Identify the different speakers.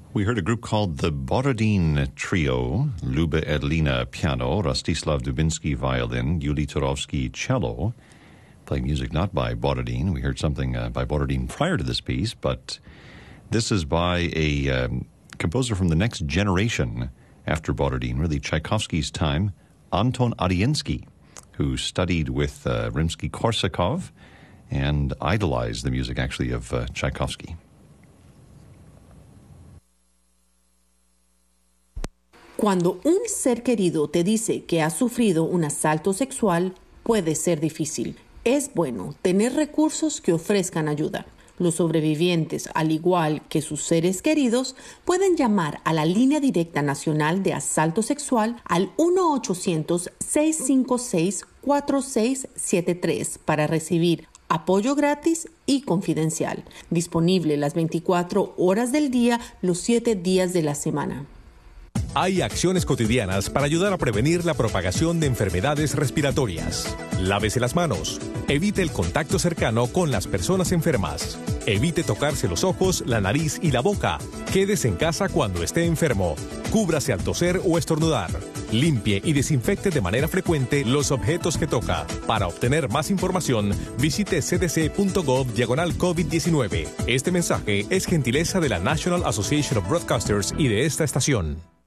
Speaker 1: We heard a group called the Borodin Trio, Luba Edlina piano, Rostislav Dubinsky violin, Yuli Turovsky cello, playing music not by Borodin. We heard something by Borodin prior to this piece, but this is by a composer from the next generation after Borodin, really Tchaikovsky's time, Anton Ariensky, who studied with Rimsky-Korsakov and idolized the music, actually, of Tchaikovsky.
Speaker 2: Cuando un ser querido te dice que ha sufrido un asalto sexual, puede ser difícil. Es bueno tener recursos que ofrezcan ayuda. Los sobrevivientes, al igual que sus seres queridos, pueden llamar a la línea directa nacional de asalto sexual al 1-800-656-4673 para recibir apoyo gratis y confidencial. Disponible las 24 horas del día, los 7 días de la semana.
Speaker 3: Hay acciones cotidianas para ayudar a prevenir la propagación de enfermedades respiratorias. Lávese las manos. Evite el contacto cercano con las personas enfermas. Evite tocarse los ojos, la nariz y la boca. Quédese en casa cuando esté enfermo. Cúbrase al toser o estornudar. Limpie y desinfecte de manera frecuente los objetos que toca. Para obtener más información, visite cdc.gov/COVID-19. Este mensaje es gentileza de la National Association of Broadcasters y de esta estación.